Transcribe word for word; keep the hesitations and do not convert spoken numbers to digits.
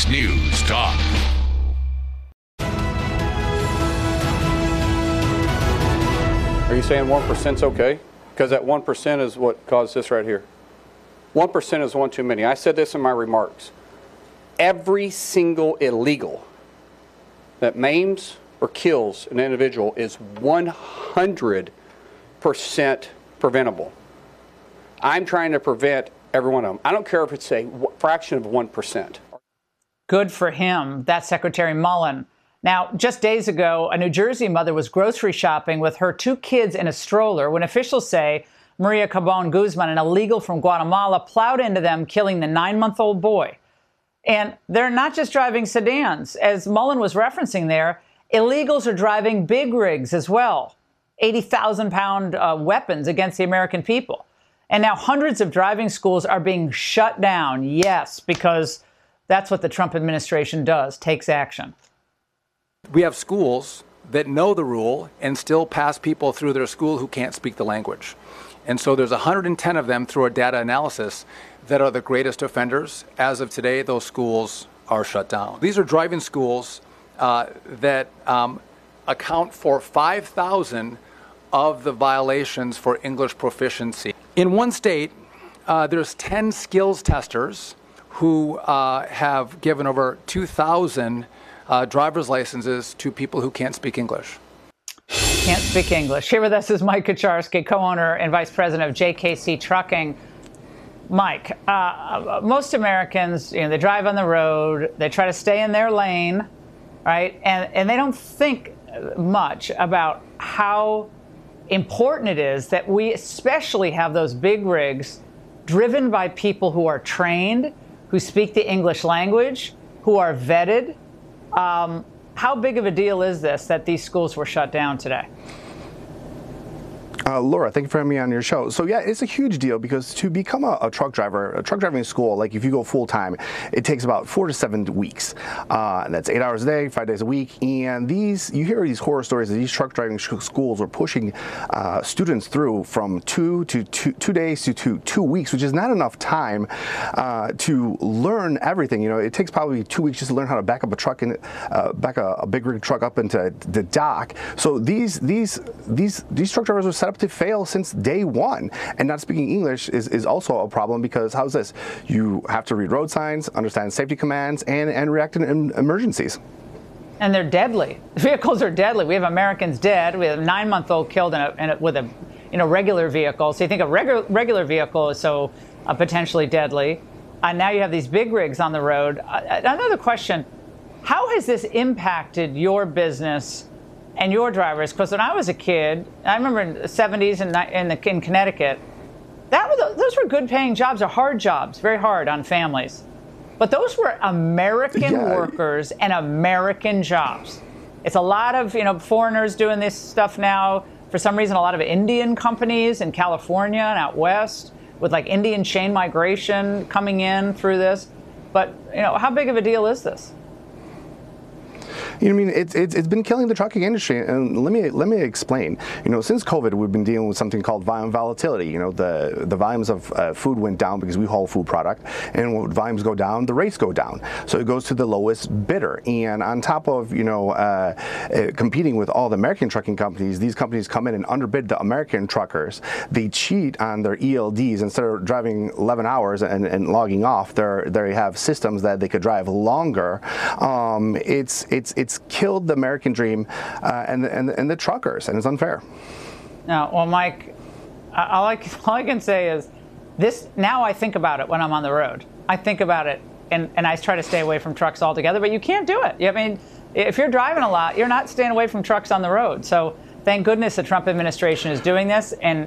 Fox News Talk. Are you saying one percent is okay? Because that one percent is what caused this right here. one percent is one too many. I said this in my remarks. Every single illegal that maims or kills an individual is one hundred percent preventable. I'm trying to prevent every one of them. I don't care if it's a fraction of one percent. Good for him. That's Secretary Mullen. Now, just days ago, a New Jersey mother was grocery shopping with her two kids in a stroller when officials say Maria Cabon Guzman, an illegal from Guatemala, plowed into them, killing the nine-month-old boy. And they're not just driving sedans. As Mullen was referencing there, illegals are driving big rigs as well, eighty thousand pound uh, weapons against the American people. And now hundreds of driving schools are being shut down, yes, because that's what the Trump administration does, takes action. We have schools that know the rule and still pass people through their school who can't speak the language. And so there's one hundred ten of them through our data analysis that are the greatest offenders. As of today, those schools are shut down. These are driving schools uh, that um, account for five thousand of the violations for English proficiency. In one state, uh, there's ten skills testers who uh, have given over two thousand uh, driver's licenses to people who can't speak English. Can't speak English. Here with us is Mike Kucharski, co-owner and vice president of J K C Trucking. Mike, uh, most Americans, you know, they drive on the road, they try to stay in their lane, right? And, and they don't think much about how important it is that we especially have those big rigs driven by people who are trained, who speak the English language, who are vetted. Um, how big of a deal is this that these schools were shut down today? Uh, Laura, thank you for having me on your show. So yeah, it's a huge deal because to become a, a truck driver, a truck driving school, like if you go full time, it takes about four to seven weeks. Uh, and that's eight hours a day, five days a week. And these, you hear these horror stories that these truck driving sh schools are pushing uh, students through from two to two, two days to two, two weeks, which is not enough time uh, to learn everything. You know, it takes probably two weeks just to learn how to back up a truck and uh, back a, a big rig truck up into the dock. So these these these these truck drivers are set up to fail since day one, and not speaking English is, is also a problem because how's this? You have to read road signs, understand safety commands, and, and react in emergencies. And they're deadly. Vehicles are deadly. We have Americans dead. We have a nine-month-old killed in a, in a, with a you know regular vehicle. So you think a regular regular vehicle is so uh, potentially deadly. And now you have these big rigs on the road. Uh, another question: how has this impacted your business and your drivers? Because when I was a kid, I remember in the seventies in, in, the, in Connecticut, that was, those were good-paying jobs, or hard jobs, very hard on families. But those were American yeah. workers and American jobs. It's a lot of you know foreigners doing this stuff now. For some reason, a lot of Indian companies in California and out west with like Indian chain migration coming in through this. But you know, how big of a deal is this? You know, I mean, it's, it's it's been killing the trucking industry, and let me let me explain. You know, since COVID, we've been dealing with something called volume volatility. You know, the the volumes of uh, food went down because we haul food product, and when volumes go down, the rates go down. So it goes to the lowest bidder. And on top of you know uh, uh, competing with all the American trucking companies, these companies come in and underbid the American truckers. They cheat on their E L Ds. Instead of driving eleven hours and, and logging off, they they have systems that they could drive longer. Um, it's it's it's killed the American dream uh, and, and, and the truckers, and it's unfair. Now, well, Mike, all I, all I can say is this, now I think about it when I'm on the road. I think about it, and, and I try to stay away from trucks altogether, but you can't do it. I mean, if you're driving a lot, you're not staying away from trucks on the road. So thank goodness the Trump administration is doing this, and